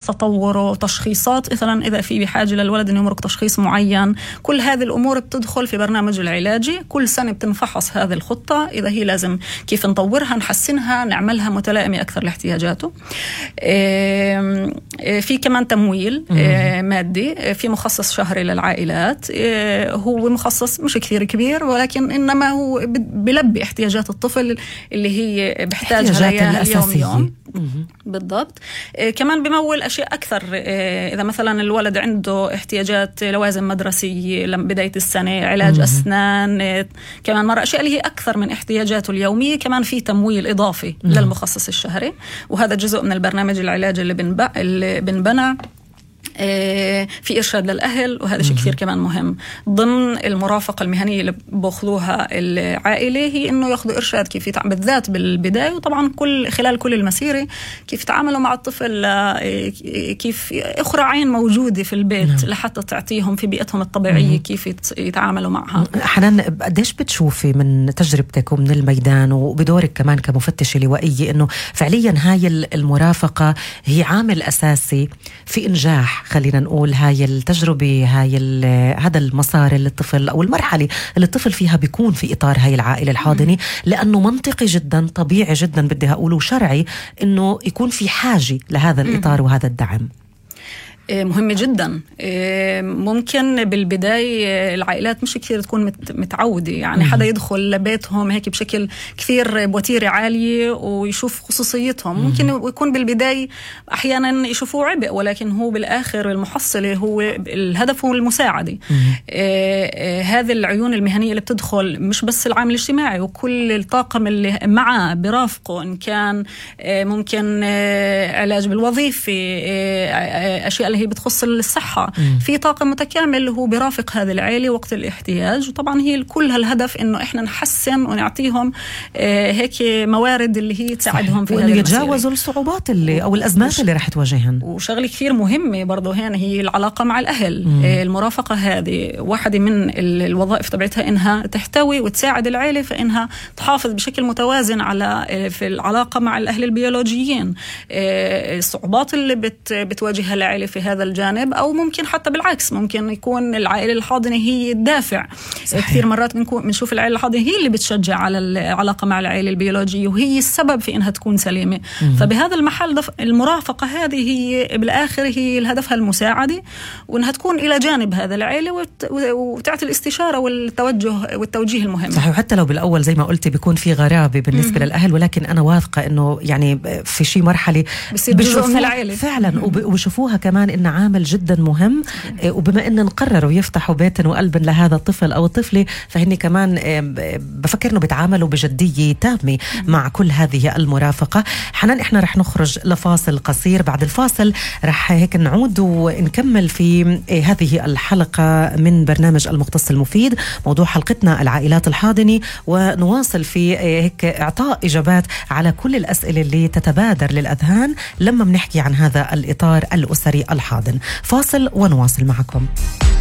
تطوره، تشخيصات مثلا إذا في بحاجة للولد إنه يمرق تشخيص معين، كل هذه الأمور بتدخل في برنامج العلاجي. كل سنة بتنفحص هذه الخطة إذا هي لازم كيف نطورها، نحسنها، نعملها متلائمة أكثر لاحتياجاته. في كمان تمويل مادي، في مخصص شهري للعائلات، هو مخصص مش كثير كبير ولكن إنما هو بلبي احتياجات الطفل اللي هي بحتاجها اليوم. بالضبط. كمان بمول أشياء أكثر، إذا مثلا الولد عنده احتياجات لوازم مدرسية بداية السنة، علاج أسنان، كمان مرة أشياء اللي هي أكثر من احتياجاته اليومية، كمان في تمويل إضافي للمخصص الشهري، وهذا جزء من البرنامج العلاجي اللي بنبنى. في إرشاد للأهل، وهذا شيء كثير كمان مهم ضمن المرافقة المهنية اللي بأخذوها العائلة، هي إنه يأخذوا إرشاد كيف بالذات بالبداية، وطبعا خلال كل المسيرة كيف يتعاملوا مع الطفل، كيف أخرى عين موجودة في البيت لحتى تعطيهم في بيئتهم الطبيعية كيف يتعاملوا معها. حنان، قديش بتشوفي من تجربتك ومن الميدان وبدورك كمان كمفتشة لوائية إنه فعليا هاي المرافقة هي عامل أساسي في إنجاح، خلينا نقول، هاي التجربة، هذا المسار اللي الطفل أو المرحلة اللي الطفل فيها بيكون في إطار هاي العائلة الحاضنة، لأنه منطقي جدا، طبيعي جدا، بدي أقوله شرعي، إنه يكون في حاجة لهذا الإطار وهذا الدعم. مهم جدا. ممكن بالبداية العائلات مش كثير تكون متعودة، يعني حدا يدخل لبيتهم هيك بشكل كثير بوتيرة عالية ويشوف خصوصيتهم. ممكن يكون بالبداية أحيانا يشوفوه عبء، ولكن هو بالآخر المحصلة هو الهدف هو المساعدة. هذه العيون المهنية اللي بتدخل، مش بس العامل الاجتماعي، وكل الطاقم اللي معه برافقه، إن كان ممكن علاج بالوظيفة، أشياء اللي هي بتخص الصحة، في طاقم متكامل هو برافق هذه العائلة وقت الاحتياج. وطبعا هي كل هالهدف إنه إحنا نحسن ونعطيهم هيك موارد اللي هي تساعدهم في هذه يتجاوزوا الصعوبات أو الأزمات اللي رح تواجههم. وشغلة كثير مهمة برضو هنا هي العلاقة مع الأهل. المرافقة هذه واحدة من الوظائف تبعتها إنها تحتوي وتساعد العائلة في إنها تحافظ بشكل متوازن على في العلاقة مع الأهل البيولوجيين. الصعوبات اللي بتواجهها العائلة في هذا الجانب، أو ممكن حتى بالعكس، ممكن يكون العائلة الحاضنة هي الدافع. كثير مرات بنشوف العائلة الحاضنة هي اللي بتشجع على العلاقة مع العائلة البيولوجية، وهي السبب في إنها تكون سليمة. فبهذا المحل المرافقة هذه هي بالآخر هي هدفها المساعدة، وإنها تكون إلى جانب هذا العائلة وتعطي الاستشارة والتوجيه المهم. صحيح. وحتى لو بالأول زي ما قلتي بيكون في غرابة بالنسبة للأهل، ولكن أنا واثقة إنه يعني في شيء مرحلة بيشوفوا العائلة فعلا وبيشوفوها كمان إن عامل جدا مهم. وبما إن نقرروا يفتحوا بيت وقلب لهذا الطفل أو الطفلة، فهني كمان بفكر إنه بيتعاملوا بجدية تامة مع كل هذه المرافقة. حنان، إحنا رح نخرج لفاصل قصير، بعد الفاصل رح هيك نعود ونكمل في هذه الحلقة من برنامج المختص المفيد، موضوع حلقتنا العائلات الحاضنة، ونواصل في هيك إعطاء إجابات على كل الأسئلة اللي تتبادر للأذهان لما بنحكي عن هذا الإطار الأسري الحاضن. فاصل ونواصل معكم.